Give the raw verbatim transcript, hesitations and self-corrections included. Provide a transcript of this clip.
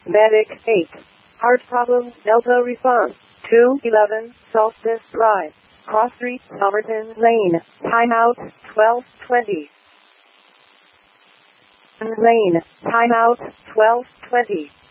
Medic eight. Heart problem, Delta response. two eleven, Solstice Drive. Cross Street, Somerton Lane. Timeout, twelve twenty. Lane. Timeout, twelve twenty.